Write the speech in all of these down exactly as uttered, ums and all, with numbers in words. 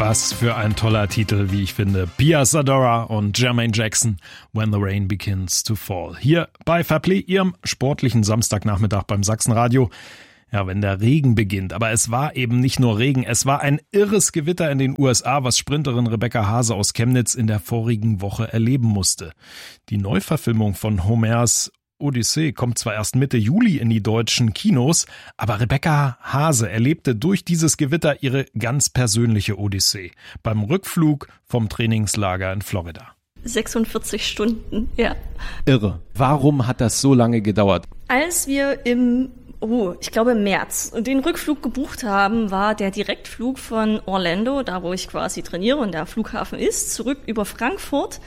Was für ein toller Titel, wie ich finde. Pia Zadora und Jermaine Jackson, When the Rain Begins to Fall. Hier bei Fairplay, Ihrem sportlichen Samstagnachmittag beim Sachsenradio. Ja, wenn der Regen beginnt. Aber es war eben nicht nur Regen, es war ein irres Gewitter in den U S A, was Sprinterin Rebecca Hase aus Chemnitz in der vorigen Woche erleben musste. Die Neuverfilmung von Homers Odyssee kommt zwar erst Mitte Juli in die deutschen Kinos, aber Rebecca Hase erlebte durch dieses Gewitter ihre ganz persönliche Odyssee beim Rückflug vom Trainingslager in Florida. sechsundvierzig Stunden, ja. Irre. Warum hat das so lange gedauert? Als wir im, oh, ich glaube im März, den Rückflug gebucht haben, war der Direktflug von Orlando, da wo ich quasi trainiere und der Flughafen ist, zurück über Frankfurt,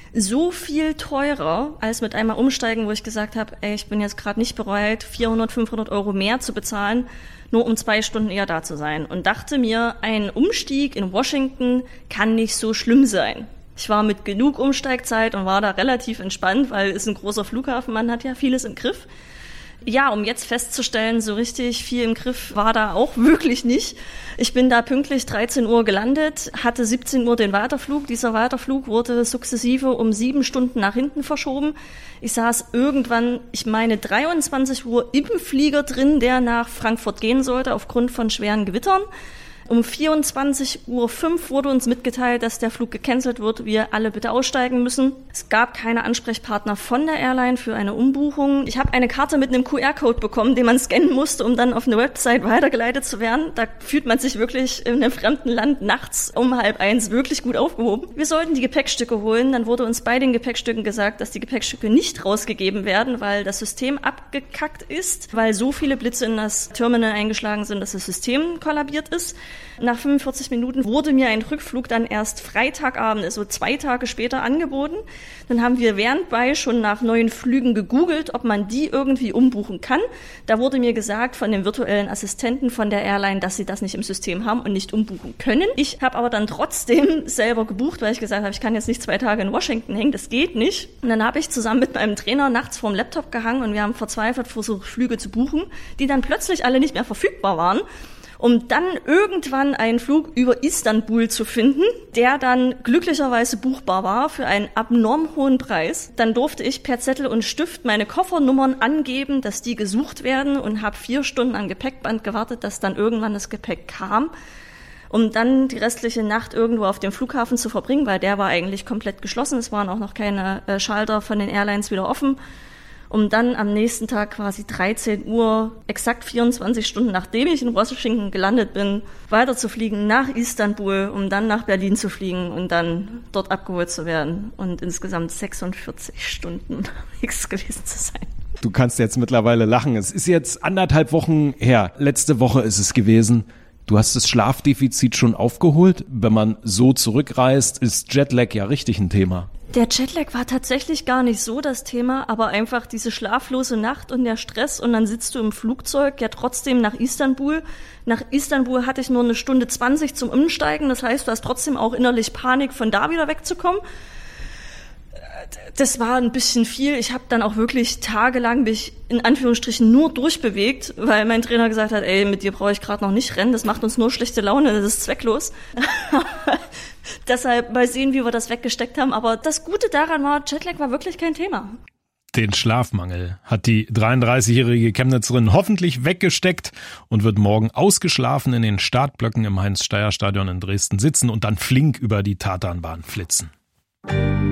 so viel teurer als mit einmal umsteigen, wo ich gesagt habe, ey, ich bin jetzt gerade nicht bereit, vierhundert, fünfhundert Euro mehr zu bezahlen, nur um zwei Stunden eher da zu sein. Und dachte mir, ein Umstieg in Washington kann nicht so schlimm sein. Ich war mit genug Umsteigzeit und war da relativ entspannt, weil es ein großer Flughafen, man hat ja vieles im Griff. Ja, um jetzt festzustellen, so richtig viel im Griff war da auch wirklich nicht. Ich bin da pünktlich dreizehn Uhr gelandet, hatte siebzehn Uhr den Weiterflug. Dieser Weiterflug wurde sukzessive um sieben Stunden nach hinten verschoben. Ich saß irgendwann, ich meine dreiundzwanzig Uhr im Flieger drin, der nach Frankfurt gehen sollte aufgrund von schweren Gewittern. Um vierundzwanzig Uhr fünf wurde uns mitgeteilt, dass der Flug gecancelt wird, wir alle bitte aussteigen müssen. Es gab keine Ansprechpartner von der Airline für eine Umbuchung. Ich habe eine Karte mit einem Q R-Code bekommen, den man scannen musste, um dann auf eine Website weitergeleitet zu werden. Da fühlt man sich wirklich in einem fremden Land nachts um halb eins wirklich gut aufgehoben. Wir sollten die Gepäckstücke holen. Dann wurde uns bei den Gepäckstücken gesagt, dass die Gepäckstücke nicht rausgegeben werden, weil das System abgekackt ist, weil so viele Blitze in das Terminal eingeschlagen sind, dass das System kollabiert ist. Nach fünfundvierzig Minuten wurde mir ein Rückflug dann erst Freitagabend, also zwei Tage später, angeboten. Dann haben wir währendbei schon nach neuen Flügen gegoogelt, ob man die irgendwie umbuchen kann. Da wurde mir gesagt von dem virtuellen Assistenten von der Airline, dass sie das nicht im System haben und nicht umbuchen können. Ich habe aber dann trotzdem selber gebucht, weil ich gesagt habe, ich kann jetzt nicht zwei Tage in Washington hängen, das geht nicht. Und dann habe ich zusammen mit meinem Trainer nachts vorm Laptop gehangen und wir haben verzweifelt versucht, Flüge zu buchen, die dann plötzlich alle nicht mehr verfügbar waren, um dann irgendwann einen Flug über Istanbul zu finden, der dann glücklicherweise buchbar war für einen abnorm hohen Preis. Dann durfte ich per Zettel und Stift meine Koffernummern angeben, dass die gesucht werden und habe vier Stunden am Gepäckband gewartet, dass dann irgendwann das Gepäck kam, um dann die restliche Nacht irgendwo auf dem Flughafen zu verbringen, weil der war eigentlich komplett geschlossen. Es waren auch noch keine äh, Schalter von den Airlines wieder offen. Um dann am nächsten Tag quasi dreizehn Uhr, exakt vierundzwanzig Stunden nachdem ich in Washington gelandet bin, weiterzufliegen nach Istanbul, um dann nach Berlin zu fliegen und dann dort abgeholt zu werden und insgesamt sechsundvierzig Stunden unterwegs gewesen zu sein. Du kannst jetzt mittlerweile lachen. Es ist jetzt anderthalb Wochen her. Letzte Woche ist es gewesen. Du hast das Schlafdefizit schon aufgeholt. Wenn man so zurückreist, ist Jetlag ja richtig ein Thema. Der Jetlag war tatsächlich gar nicht so das Thema, aber einfach diese schlaflose Nacht und der Stress und dann sitzt du im Flugzeug ja trotzdem nach Istanbul. Nach Istanbul hatte ich nur eine Stunde zwanzig zum Umsteigen, das heißt, du hast trotzdem auch innerlich Panik, von da wieder wegzukommen. Das war ein bisschen viel. Ich habe dann auch wirklich tagelang mich in Anführungsstrichen nur durchbewegt, weil mein Trainer gesagt hat, ey, mit dir brauche ich gerade noch nicht rennen, das macht uns nur schlechte Laune, das ist zwecklos. Deshalb mal sehen, wie wir das weggesteckt haben. Aber das Gute daran war, Jetlag war wirklich kein Thema. Den Schlafmangel hat die dreiunddreißigjährige Chemnitzerin hoffentlich weggesteckt und wird morgen ausgeschlafen in den Startblöcken im Heinz-Steier-Stadion in Dresden sitzen und dann flink über die Tatanbahn flitzen.